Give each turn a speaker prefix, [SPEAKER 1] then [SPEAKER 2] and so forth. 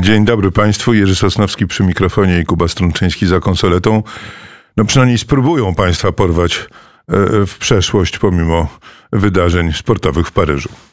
[SPEAKER 1] Dzień dobry Państwu. Jerzy Sosnowski przy mikrofonie i Kuba Strączyński za konsoletą. No przynajmniej spróbują Państwa porwać w przeszłość pomimo wydarzeń sportowych w Paryżu.